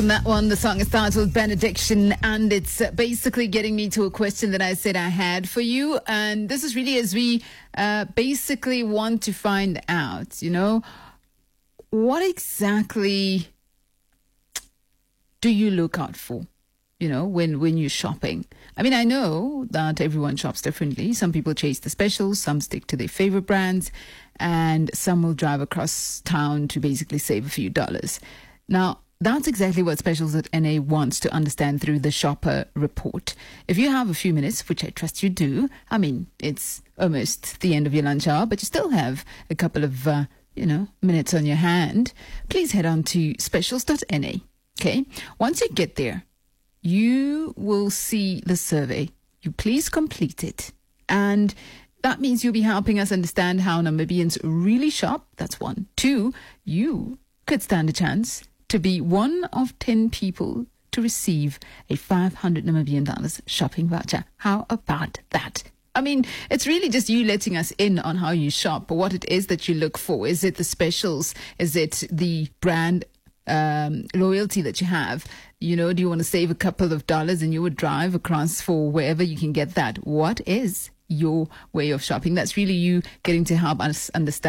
That one, the song is titled Benediction, and it's basically getting me to a question that I said I had for you. And this is really as we basically want to find out, what exactly do you look out for, when you're shopping? I mean, I know that everyone shops differently. Some people chase the specials, some stick to their favorite brands, and some will drive across town to basically save a few dollars. Now, that's exactly what Specials at NA wants to understand through the Shopper Report. If you have a few minutes, which I trust you do, I mean, it's almost the end of your lunch hour, but you still have a couple of, minutes on your hand, please head on to specials.na, okay? Once you get there, you will see the survey. You please complete it. And that means you'll be helping us understand how Namibians really shop. That's one. Two, you could stand a chance to be one of 10 people to receive a $500 Namibian shopping voucher. How about that? I mean, it's really just you letting us in on how you shop, but what it is that you look for. Is it the specials? Is it the brand loyalty that you have? Do you want to save a couple of dollars and you would drive across for wherever you can get that? What is your way of shopping? That's really you getting to help us understand